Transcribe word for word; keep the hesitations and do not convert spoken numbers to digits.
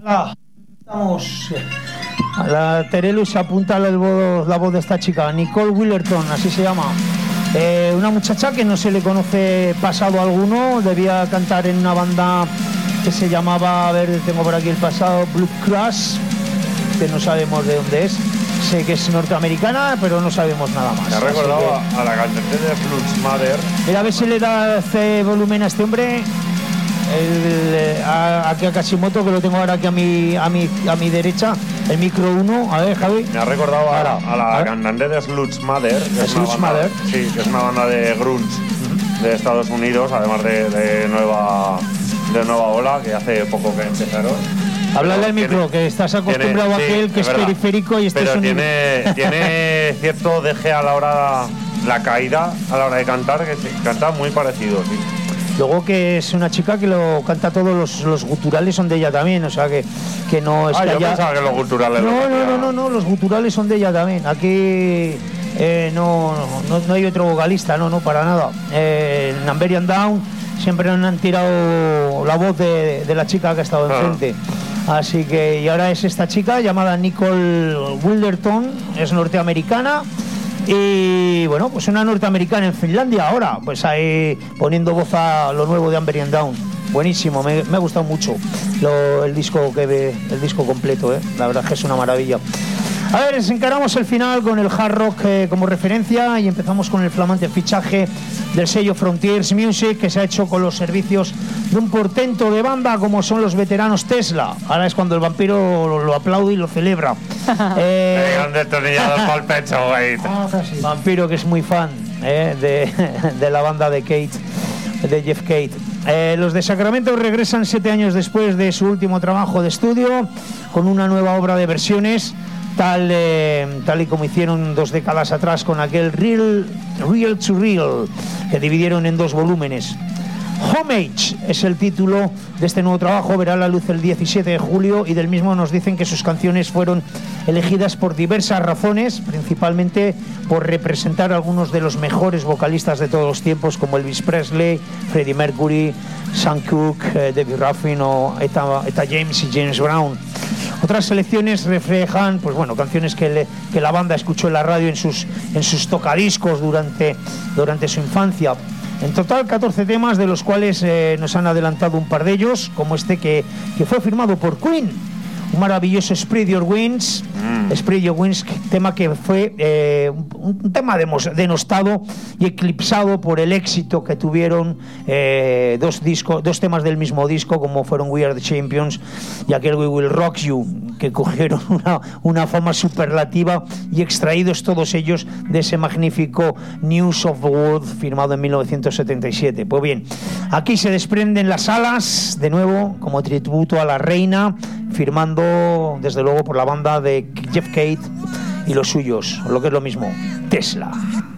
Ah, estamos. A la Terelu se apunta la voz, la voz de esta chica, Nicole Willerton, así se llama. Eh, una muchacha que no se le conoce pasado alguno, debía cantar en una banda que se llamaba, a ver, tengo por aquí el pasado, Blue Crush, que no sabemos de dónde es. Sé que es norteamericana, pero no sabemos nada más. Me ha recordado que, a la cantante de Flux Mother. Mira, a ver si le da este volumen a este hombre. El, a, aquí a Kashimoto, que lo tengo ahora aquí a mi, a mi, a mi derecha, el micro uno. A ver, Javi. Me ha recordado a, a la, a la cantante de Sluts Mother, que es, una banda, Mother. Sí, que es una banda de grunge uh-huh. de Estados Unidos, además de, de nueva de nueva ola, que hace poco que empezaron. Háblale al micro, que estás acostumbrado tiene, a aquel sí, que es, es periférico y este pero es un... tiene, tiene cierto deje a la hora, la caída a la hora de cantar, que sí, canta muy parecido, sí. Luego que es una chica que lo canta todos los, los guturales son de ella también, o sea que, que no es ah, que yo haya... pensaba que los guturales... No, no, no, no, no, los guturales son de ella también. Aquí eh, no, no, no hay otro vocalista, no, no, para nada. Eh, en Amberian Down siempre han tirado la voz de, de la chica que ha estado enfrente. Ah. Así que, y ahora es esta chica llamada Nicole Willerton, es norteamericana. Y bueno, pues una norteamericana en Finlandia ahora, pues ahí poniendo voz a lo nuevo de Amberian Down. Buenísimo, me, me ha gustado mucho lo, el disco que ve, el disco completo, ¿eh? La verdad es que es una maravilla. A ver, encaramos el final con el hard rock eh, como referencia y empezamos con el flamante fichaje del sello Frontiers Music, que se ha hecho con los servicios de un portento de banda como son los veteranos Tesla. Ahora es cuando el vampiro lo, lo aplaude y lo celebra. eh, han destornillado por el pecho, güey. Vampiro, que es muy fan eh, de, de la banda de Kate, de Jeff Kate. Eh, los de Sacramento regresan siete años después de su último trabajo de estudio con una nueva obra de versiones. Tal, eh, tal y como hicieron dos décadas atrás con aquel Real, Real to Real, que dividieron en dos volúmenes. Homage es el título de este nuevo trabajo, verá la luz el diecisiete de julio y del mismo nos dicen que sus canciones fueron elegidas por diversas razones, principalmente por representar a algunos de los mejores vocalistas de todos los tiempos como Elvis Presley, Freddie Mercury, Sam Cooke, eh, Debbie Ruffin o Etta, Etta James y James Brown. Otras selecciones reflejan, pues bueno, canciones que, le, que la banda escuchó en la radio en sus, en sus tocadiscos durante, durante su infancia. En total, catorce temas, de los cuales eh, nos han adelantado un par de ellos, como este que, que fue firmado por Queen. Un maravilloso Spread Your Wings, mm. Spread Your Wings, tema que fue eh, un, un tema denostado y eclipsado por el éxito que tuvieron eh, dos, discos, dos temas del mismo disco, como fueron We Are the Champions y aquel We Will Rock You, que cogieron una, una fama superlativa y extraídos todos ellos de ese magnífico News of the World firmado en mil novecientos setenta y siete. Pues bien, aquí se desprenden las alas, de nuevo, como tributo a la reina, firmando desde luego por la banda de Jeff Kate y los suyos, lo que es lo mismo, Tesla.